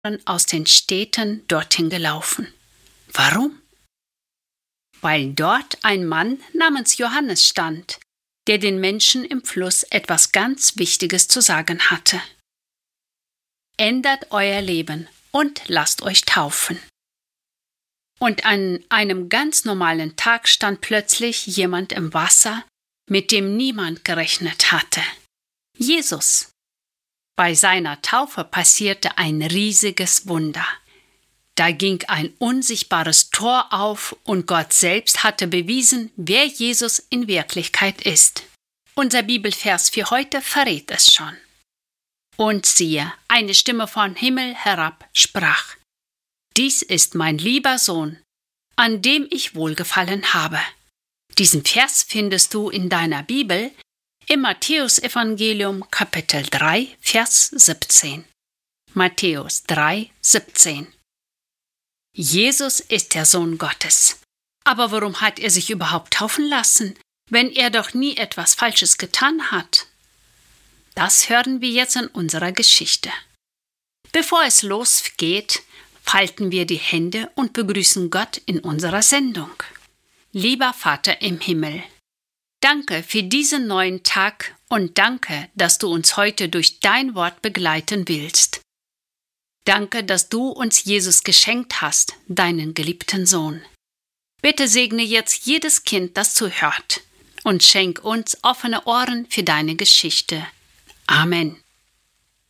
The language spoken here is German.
aus den Städten dorthin gelaufen. Warum? Weil dort ein Mann namens Johannes stand, der den Menschen im Fluss etwas ganz Wichtiges zu sagen hatte. Ändert euer Leben und lasst euch taufen. Und an einem ganz normalen Tag stand plötzlich jemand im Wasser, mit dem niemand gerechnet hatte. Jesus. Bei seiner Taufe passierte ein riesiges Wunder. Da ging ein unsichtbares Tor auf und Gott selbst hatte bewiesen, wer Jesus in Wirklichkeit ist. Unser Bibelvers für heute verrät es schon. Und siehe, eine Stimme vom Himmel herab sprach: Dies ist mein lieber Sohn, an dem ich Wohlgefallen habe. Diesen Vers findest du in deiner Bibel im Matthäusevangelium Kapitel 3, Vers 17. Matthäus 3, 17. Jesus ist der Sohn Gottes. Aber warum hat er sich überhaupt taufen lassen, wenn er doch nie etwas Falsches getan hat? Das hören wir jetzt in unserer Geschichte. Bevor es losgeht, falten wir die Hände und begrüßen Gott in unserer Sendung. Lieber Vater im Himmel, danke für diesen neuen Tag und danke, dass du uns heute durch dein Wort begleiten willst. Danke, dass du uns Jesus geschenkt hast, deinen geliebten Sohn. Bitte segne jetzt jedes Kind, das zuhört, und schenk uns offene Ohren für deine Geschichte. Amen.